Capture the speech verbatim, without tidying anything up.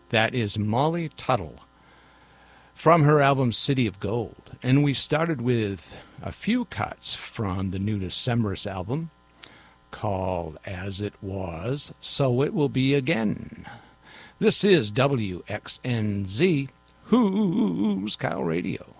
That is Molly Tuttle from her album City of Gold. And we started with a few cuts from the new December's album called As It Was, So It Will Be Again. This is W X N Z, Who's Cow Radio.